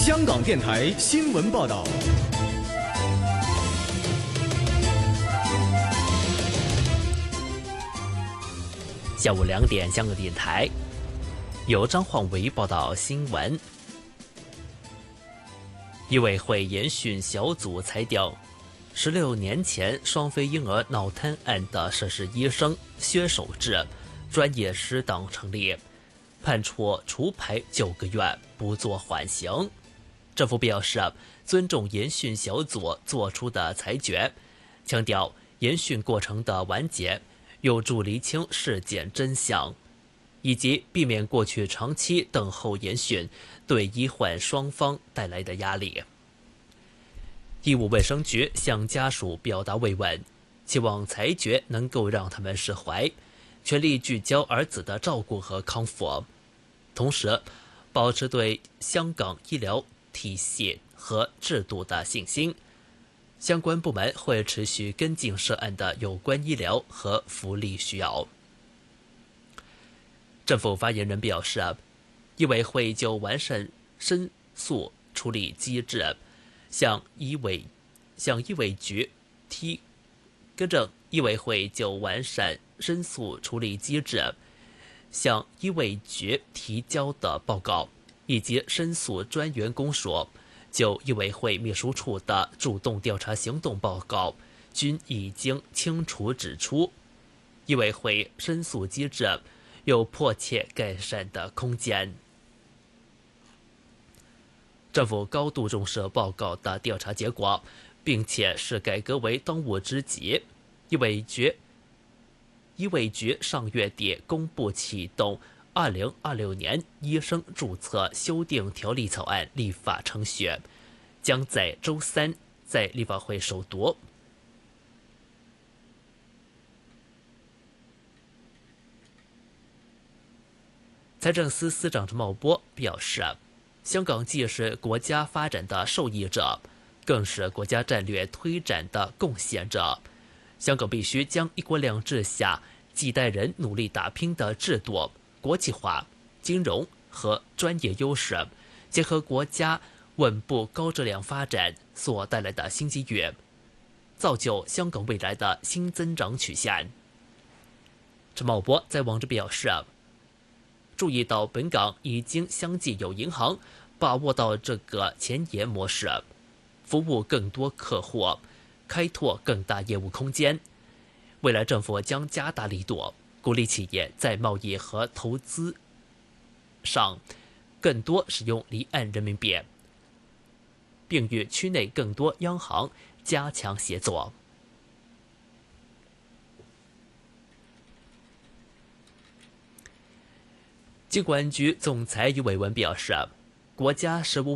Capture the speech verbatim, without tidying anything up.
香港电台新闻报道。 下午两点，香港电台由张焕维报道新闻。医委会研讯小组裁定，十六年前双非婴儿脑瘫案的涉事医生薛守志、专业失当成立，判处除牌九个月，不作缓刑。政府表示尊重研讯小组作出的裁决，强调研讯过程的完结有助厘清事件真相，以及避免过去长期等候研讯对医患双方带来的压力。医务卫生局向家属表达慰问，期望裁决能够让他们释怀，全力聚焦儿子的照顾和康复，同时保持对香港医疗体系和制度的信心。相关部门会持续跟进涉案的有关医疗和福利需要。政府发言人表示，医委会就完善申诉处理机制，向医委向医委局提更正医委会就完善申诉处理机制向医委局提交的报告，以及申诉专员公署就医委会秘书处的主动调查行动报告，均已经清楚指出，医委会申诉机制有迫切改善的空间。政府高度重视报告的调查结果，并且视改革为当务之急。医委局医委局上月底公布启动二零二六年医生注册修订条例草案立法程序，将在周三在立法会首读。财政司司长陈茂波表示，香港既是国家发展的受益者，更是国家战略推展的贡献者。香港必须将一国两制下几代人努力打拼的制度、国际化、金融和专业优势，结合国家稳步高质量发展所带来的新机遇，造就香港未来的新增长曲线。陈茂波在网志表示，注意到本港已经相继有银行把握到这个前沿模式，服务更多客户，开拓更大业务空间。未来政府将加大力度，鼓励企业在贸易和投资上更多使用离岸人民币，并与区内更多央行加强协作。金管局总裁余伟文表示，国家十五